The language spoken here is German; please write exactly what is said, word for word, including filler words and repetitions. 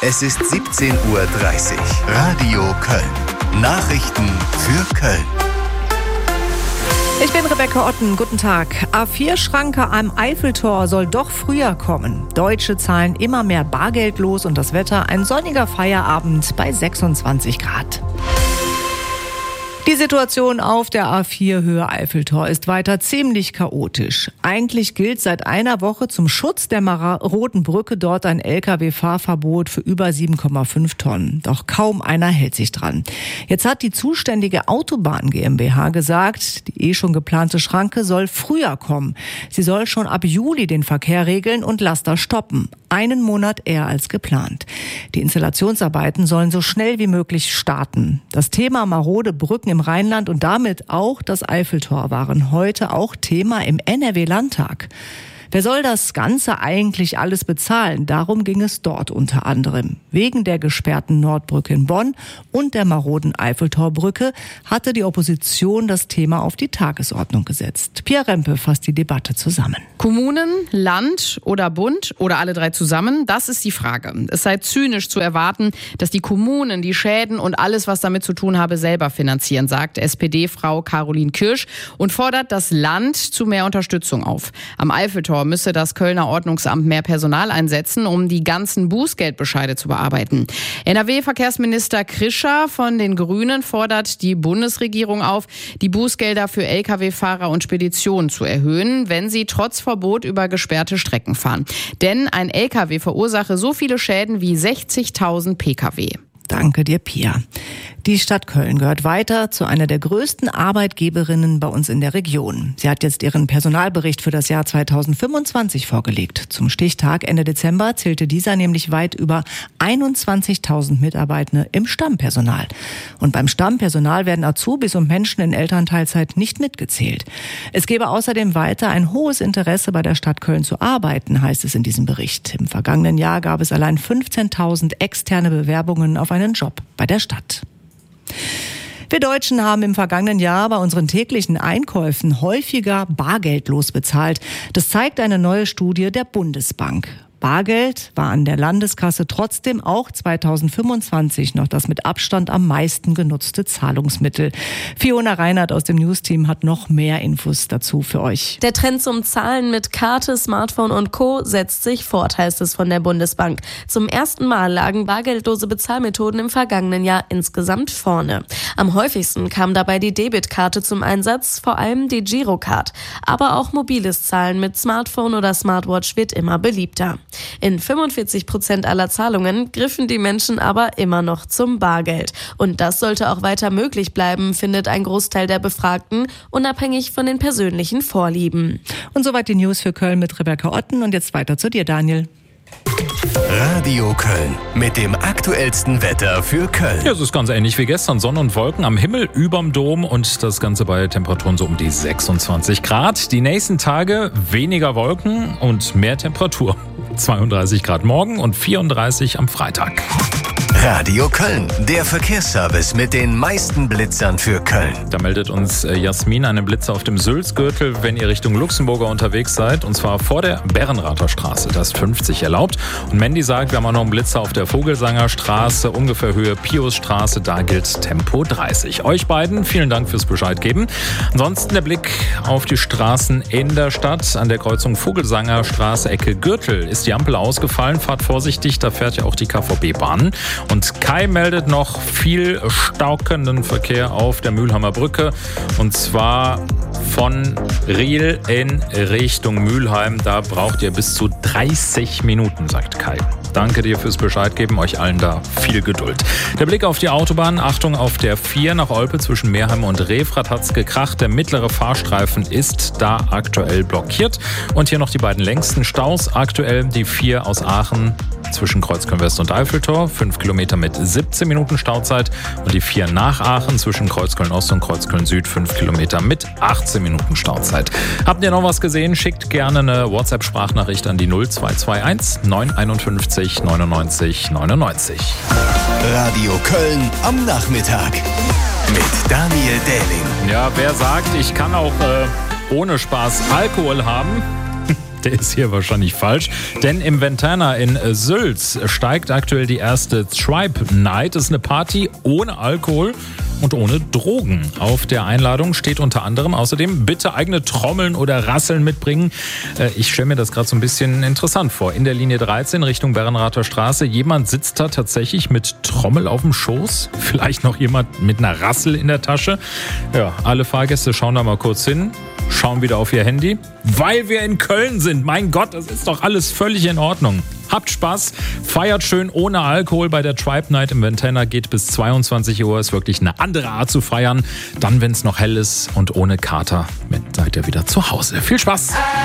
Es ist siebzehn Uhr dreißig. Radio Köln. Nachrichten für Köln. Ich bin Rebecca Otten, guten Tag. A vier Schranke am Eiffeltor soll doch früher kommen. Deutsche zahlen immer mehr Bargeld los und das Wetter ein sonniger Feierabend bei sechsundzwanzig Grad. Die Situation auf der A vier Höhe Eiffeltor ist weiter ziemlich chaotisch. Eigentlich gilt seit einer Woche zum Schutz der Roten Brücke dort ein L K W-Fahrverbot für über sieben Komma fünf Tonnen. Doch kaum einer hält sich dran. Jetzt hat die zuständige Autobahn GmbH gesagt, die eh schon geplante Schranke soll früher kommen. Sie soll schon ab Juli den Verkehr regeln und Laster stoppen. Einen Monat eher als geplant. Die Installationsarbeiten sollen so schnell wie möglich starten. Das Thema marode Brücken im Rheinland und damit auch das Eiffeltor waren heute auch Thema im N R W-Landtag. Wer soll das Ganze eigentlich alles bezahlen? Darum ging es dort unter anderem. Wegen der gesperrten Nordbrücke in Bonn und der maroden Eiffeltorbrücke hatte die Opposition das Thema auf die Tagesordnung gesetzt. Pia Rempe fasst die Debatte zusammen. Kommunen, Land oder Bund oder alle drei zusammen? Das ist die Frage. Es sei zynisch zu erwarten, dass die Kommunen die Schäden und alles, was damit zu tun habe, selber finanzieren, sagt S P D-Frau Caroline Kirsch und fordert das Land zu mehr Unterstützung auf. Am Eiffeltor müsse das Kölner Ordnungsamt mehr Personal einsetzen, um die ganzen Bußgeldbescheide zu bearbeiten. N R W-Verkehrsminister Krischer von den Grünen fordert die Bundesregierung auf, die Bußgelder für L K W-Fahrer und Speditionen zu erhöhen, wenn sie trotz Verbot über gesperrte Strecken fahren. Denn ein L K W verursache so viele Schäden wie sechzigtausend P K W. Danke dir, Pia. Die Stadt Köln gehört weiter zu einer der größten Arbeitgeberinnen bei uns in der Region. Sie hat jetzt ihren Personalbericht für das Jahr zweitausendfünfundzwanzig vorgelegt. Zum Stichtag Ende Dezember zählte dieser nämlich weit über einundzwanzigtausend Mitarbeitende im Stammpersonal. Und beim Stammpersonal werden Azubis und Menschen in Elternteilzeit nicht mitgezählt. Es gebe außerdem weiter ein hohes Interesse bei der Stadt Köln zu arbeiten, heißt es in diesem Bericht. Im vergangenen Jahr gab es allein fünfzehntausend externe Bewerbungen auf einen Job bei der Stadt. Wir Deutschen haben im vergangenen Jahr bei unseren täglichen Einkäufen häufiger bargeldlos bezahlt. Das zeigt eine neue Studie der Bundesbank. Bargeld war an der Landeskasse trotzdem auch zweitausendfünfundzwanzig noch das mit Abstand am meisten genutzte Zahlungsmittel. Fiona Reinhardt aus dem Newsteam hat noch mehr Infos dazu für euch. Der Trend zum Zahlen mit Karte, Smartphone und Co. setzt sich fort, heißt es von der Bundesbank. Zum ersten Mal lagen bargeldlose Bezahlmethoden im vergangenen Jahr insgesamt vorne. Am häufigsten kam dabei die Debitkarte zum Einsatz, vor allem die Girocard. Aber auch mobiles Zahlen mit Smartphone oder Smartwatch wird immer beliebter. In fünfundvierzig Prozent aller Zahlungen griffen die Menschen aber immer noch zum Bargeld. Und das sollte auch weiter möglich bleiben, findet ein Großteil der Befragten, unabhängig von den persönlichen Vorlieben. Und soweit die News für Köln mit Rebecca Otten. Und jetzt weiter zu dir, Daniel. Radio Köln mit dem aktuellsten Wetter für Köln. Ja, es ist ganz ähnlich wie gestern. Sonne und Wolken am Himmel überm Dom und das Ganze bei Temperaturen so um die sechsundzwanzig Grad. Die nächsten Tage weniger Wolken und mehr Temperatur. zweiunddreißig Grad morgen und vierunddreißig am Freitag. Radio Köln, der Verkehrsservice mit den meisten Blitzern für Köln. Da meldet uns Jasmin einen Blitzer auf dem Sülzgürtel, wenn ihr Richtung Luxemburger unterwegs seid. Und zwar vor der Berrenrather Straße. Da ist fünfzig erlaubt. Und Mandy sagt, wir haben auch noch einen Blitzer auf der Vogelsanger Straße, ungefähr Höhe Piusstraße. Da gilt Tempo dreißig. Euch beiden vielen Dank fürs Bescheid geben. Ansonsten der Blick auf die Straßen in der Stadt. An der Kreuzung Vogelsanger Straße, Ecke Gürtel, ist die Ampel ausgefallen. Fahrt vorsichtig, da fährt ja auch die K V B-Bahn. Und Kai meldet noch viel staukenden Verkehr auf der Mülheimer Brücke. Und zwar von Riel in Richtung Mülheim. Da braucht ihr bis zu dreißig Minuten, sagt Kai. Danke dir fürs Bescheid geben, euch allen da viel Geduld. Der Blick auf die Autobahn, Achtung auf der vier nach Olpe zwischen Meerheim und Refrath hat's gekracht. Der mittlere Fahrstreifen ist da aktuell blockiert. Und hier noch die beiden längsten Staus. Aktuell die vier aus Aachen zwischen Kreuzköln-West und Eiffeltor, fünf Kilometer mit siebzehn Minuten Stauzeit. Und die vier nach Aachen zwischen Kreuzköln-Ost und Kreuzköln-Süd, fünf Kilometer mit achtzehn Minuten Stauzeit. Habt ihr noch was gesehen? Schickt gerne eine WhatsApp-Sprachnachricht an die null zwei zwei eins neun einundfünfzig neunundneunzig neunundneunzig. Radio Köln am Nachmittag mit Daniel Dähling. Ja, wer sagt, ich kann auch äh, ohne Spaß Alkohol haben, der ist hier wahrscheinlich falsch. Denn im Ventana in Sülz steigt aktuell die erste Tribe Night. Das ist eine Party ohne Alkohol und ohne Drogen. Auf der Einladung steht unter anderem außerdem, bitte eigene Trommeln oder Rasseln mitbringen. Ich stelle mir das gerade so ein bisschen interessant vor. In der Linie dreizehn Richtung Berrenrather Straße. Jemand sitzt da tatsächlich mit Trommel auf dem Schoß. Vielleicht noch jemand mit einer Rassel in der Tasche. Ja, alle Fahrgäste schauen da mal kurz hin. Schauen wieder auf ihr Handy. Weil wir in Köln sind. Mein Gott, das ist doch alles völlig in Ordnung. Habt Spaß, feiert schön ohne Alkohol bei der Tribe Night im Ventana, geht bis zweiundzwanzig Uhr, ist wirklich eine andere Art zu feiern. Dann, wenn es noch hell ist und ohne Kater, seid ihr wieder zu Hause. Viel Spaß!